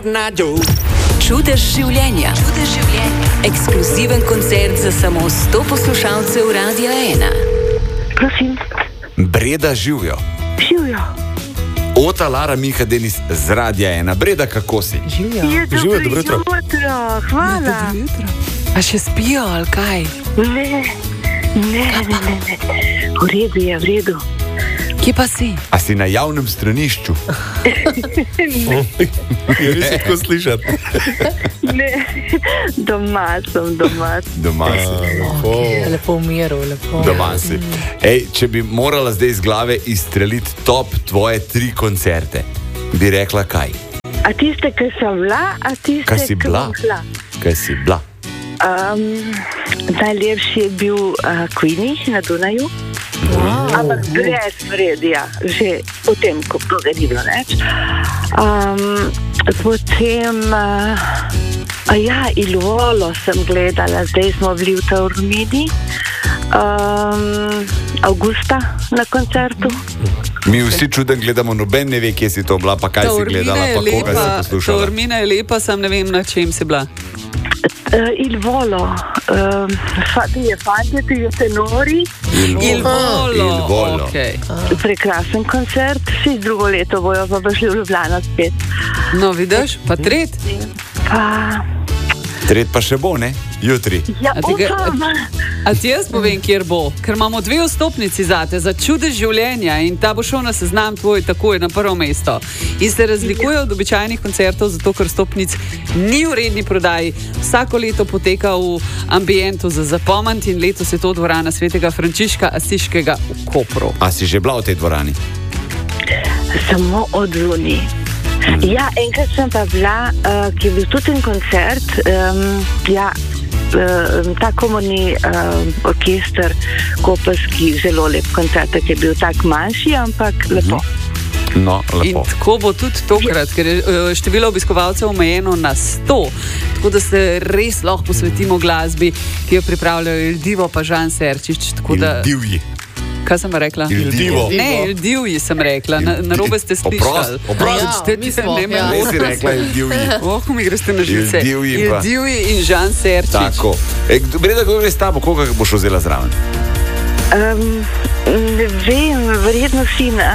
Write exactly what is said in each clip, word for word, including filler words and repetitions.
Čudež življenja. Čudež življenja. Ekskluziven koncert za samo sto poslušalcev Radia ena. Prosim. Breda živijo. Živijo. Ota Lara Miha Denis z Radia ena. Breda, kako si? Živijo. Je dobro Živijo, dobro jutro. jutro. Hvala. Ja, dobro jutro. A še spijo, ali kaj? Ne, ne, ne, ne, ne. V redu je, v redu. Kje pa si? A si na javnem stranišču? Je res tako slišati. Ne, doma sem, doma. Doma si. Lepo, lepo v miru, lepo. Doma si. Ej, če bi morala zdaj iz glave izstreliti top tvoje tri koncerte, bi rekla kaj? A tiste, ki sem bila, a tiste, Kaj si ki bila? bom šla? Kaj si bila? Um, najlepši je bil uh, Queenie na Dunaju. Wow. Ampak brez vredja, že potem, ko ga ni bilo več. Um, potem, uh, a ja, Ilvolo sem gledala, zdaj smo bili v Taormini, um, avgusta na koncertu. Mi vsi čuden gledamo, noben ne ve, kje si to bila, pa kaj si gledala, pa koga si poslušala. Taormina je lepa, sam ne vem, na čem si bila. Uh, Ilvolo, uh, ti je fantje, ti je tenori. Ilvolo. Ilvolo. Okay. Prekrasen koncert, vsi drugo leto bojo pa prišli v Ljubljano spet. No, vidiš, pa tret. Pa, Tret pa še bo, ne? Jutri. ja, A ti ga- upam. A ti jaz povem, kjer bo? Ker imamo dve vstopnici zate za čudež življenja in ta bo šel na seznam tvoj takoj na prvo mesto. In se razlikuje od običajnih koncertov, zato ker vstopnic ni v redni prodaji. Vsako leto poteka v ambientu za zapomant in letos je to dvorana svetega Frančiška Asiškega v Kopru. A si že bila v tej dvorani? Samo od zunaj. Ja, enkrat sem pa bila, uh, ki je bil tudi en koncert, um, ja, uh, ta komorni uh, orkester, koperski, zelo lep koncert, ki je bil tak manjši, ampak lepo. No, In lepo. tako bo tudi tokrat, ker je eh, število obiskovalcev omejeno na sto, tako da se res lahko posvetimo glasbi, ki jo pripravljajo Ildivo pa Žan Serčič. Tako da, Divji. kaj sem rekla? Ildivo. Ne, Ildivji sem rekla, na, na robe ste slišali. Oprost, oprost. Ja, ste ti se ne ja. Ne si rekla Divji. Oh, mi greste na živce. Ildivji pa. Ildivji in Žan Serčič. Tako. E, Breda, kako gre s tabo, koga boš vzela zraven? Um, ne vem, verjetno sina.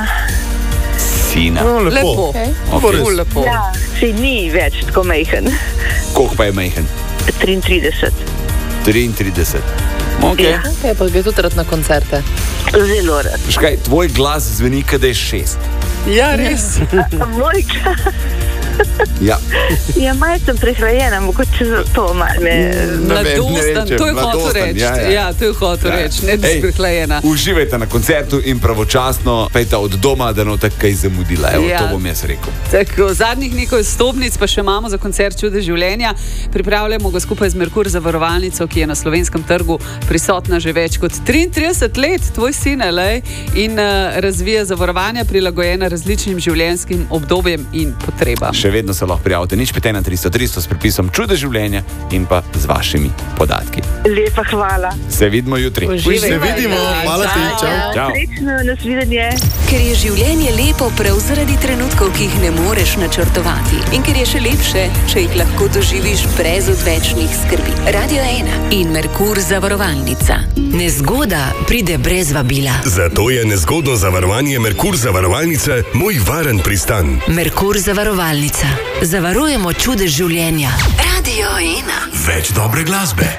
Sina. No, lepo. Lepo. Okay. Ful lepo. Ja, se ni več tako majhen. Koliko pa je majhen? triintrideset. triintrideset. Okay. Ja. Kaj pa gre tudi rad na koncerte? Zelo rad. Škaj, tvoj glas zveni, kad je šest. Ja, res. Moj glas Ja. je malce prehlajena, mogoče zato malo me... Ne vem, ne vem, Mladosten, če to je hotel mladosten, reči. ja, ja. Ja, to je hotel Ja. reči, ne da Ej, si prehlajena. Uživajte na koncertu in pravočasno pejte od doma, da no tako kaj zamudila. Evo, Ja. to bom jaz rekel. Tako, zadnjih nekaj stopnic pa še imamo za koncert Čudež življenja. Pripravljamo ga skupaj z Merkur zavarovalnico, ki je na slovenskem trgu prisotna že več kot triintrideset let, tvoj sin, lej, in uh, razvija zavarovanja prilagojena različnim življenjskim obdobjem in potrebam. Še vedno se lahko prijavite, nič pet ena tristo tristo s pripisom Čudež življenja in pa z vašimi podatki. Lepa hvala. Se vidimo jutri. Uživaj. Se vidimo. Hvala ti, čau. Čau. Srečno, nasvidenje. Ker je življenje lepo prav zaradi trenutkov, ki jih ne moreš načrtovati. In ker je še lepše, če jih lahko doživiš brez odvečnih skrbi. Radio ena in Merkur zavarovalnica. Nezgoda pride brez vabila. Zato je nezgodno zavarovanje Merkur zavarovalnice moj varen pristan. Merkur zavarovalnica. Zavarujemo čudež življenja. Radio ena. Več dobre glasbe.